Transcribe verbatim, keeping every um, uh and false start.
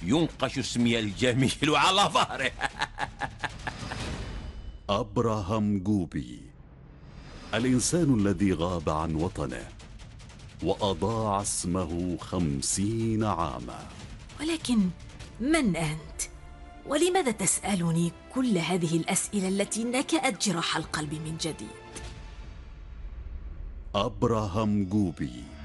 ينقش اسمي الجميل على ظهره. أبراهام جوبي، الإنسان الذي غاب عن وطنه وأضاع اسمه خمسين عاما. ولكن من أنت؟ ولماذا تسألني كل هذه الأسئلة التي نكأت جراح القلب من جديد؟ أبراهام جوبي،